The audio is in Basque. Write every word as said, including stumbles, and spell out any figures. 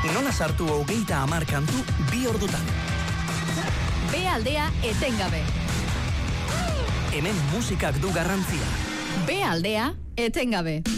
Nola sartu hogeita hamar kantu bi ordutan. B aldea etengabe. Hemen musikak du garrantzia. B aldea etengabe.